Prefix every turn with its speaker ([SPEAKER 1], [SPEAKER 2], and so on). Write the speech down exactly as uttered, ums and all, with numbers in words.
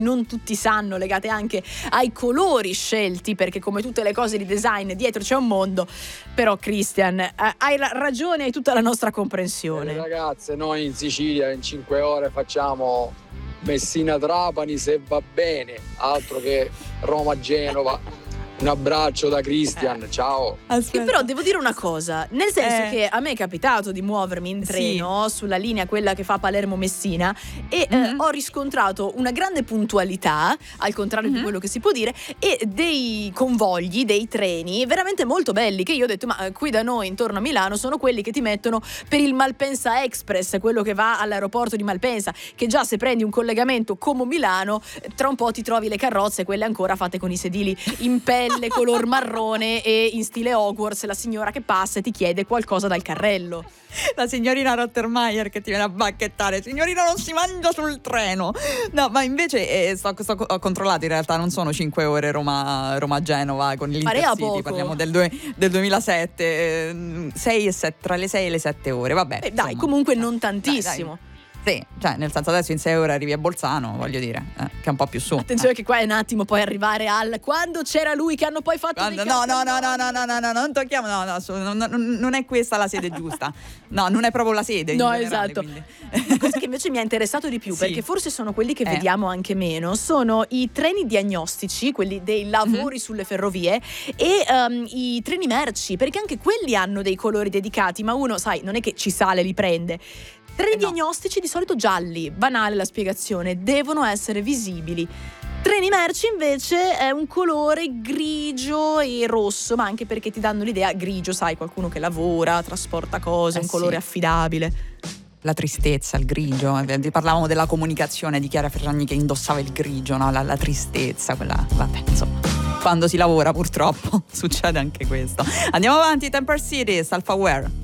[SPEAKER 1] non tutti sanno, legate anche ai colori scelti, perché come tutte le cose di design dietro c'è un mondo. Però Christian, eh, hai la ragione, hai tutta la nostra comprensione.
[SPEAKER 2] Eh, ragazze, noi in Sicilia in cinque ore facciamo Messina-Trapani se va bene, altro che Roma-Genova. Un abbraccio da Christian, eh. ciao.
[SPEAKER 1] Aspetta. Che però devo dire una cosa, nel senso
[SPEAKER 3] Eh.
[SPEAKER 1] che a me è capitato di muovermi in treno sì. sulla linea quella che fa Palermo-Messina e mm-hmm. eh, ho riscontrato una grande puntualità, al contrario mm-hmm. di quello che si può dire, e dei convogli, dei treni veramente molto belli, che io ho detto ma eh, qui da noi intorno a Milano sono quelli che ti mettono per il Malpensa Express, quello che va all'aeroporto di Malpensa, che già se prendi un collegamento Como-Milano tra un po' ti trovi le carrozze, quelle ancora fatte con i sedili in pelle color marrone e in stile Hogwarts, la signora che passa e ti chiede qualcosa dal carrello,
[SPEAKER 3] la signorina Rottermeier che ti viene a bacchettare, signorina non si mangia sul treno. No, ma invece eh, sto, sto, ho controllato, in realtà non sono cinque ore Roma, Roma-Genova con l'Intercity, parliamo del, due, del duemilasette, eh, sei e sette, tra le sei e le sette ore, vabbè
[SPEAKER 1] eh, dai, comunque non tantissimo.
[SPEAKER 3] Dai, dai. Sì, cioè nel senso adesso in sei ore arrivi a Bolzano, voglio dire, eh, che è un po' più su.
[SPEAKER 1] Attenzione
[SPEAKER 3] eh.
[SPEAKER 1] che qua è un attimo poi arrivare al quando c'era lui che hanno poi fatto
[SPEAKER 3] Quando, no, no, no, no, no, no, no, no, non tocchiamo, no, no, no, no, non è questa la sede giusta. No, non è proprio la sede.
[SPEAKER 1] No,
[SPEAKER 3] generale,
[SPEAKER 1] esatto.
[SPEAKER 3] Quindi.
[SPEAKER 1] Cosa che invece mi ha interessato di più, sì. perché forse sono quelli che
[SPEAKER 3] eh.
[SPEAKER 1] vediamo anche meno, sono i treni diagnostici, quelli dei lavori mm-hmm. sulle ferrovie, e um, i treni merci, perché anche quelli hanno dei colori dedicati, ma uno, sai, non è che ci sale, li prende. Treni eh no. diagnostici di solito gialli, banale la spiegazione, devono essere visibili. Treni merci invece è un colore grigio e rosso, ma anche perché ti danno l'idea, grigio, sai, qualcuno che lavora, trasporta cose, eh un colore sì. affidabile.
[SPEAKER 3] La tristezza, il grigio, parlavamo della comunicazione di Chiara Ferragni che indossava il grigio, no? la, la tristezza, quella, vabbè, insomma, quando si lavora purtroppo succede anche questo. Andiamo avanti, Temper City, Self-Aware.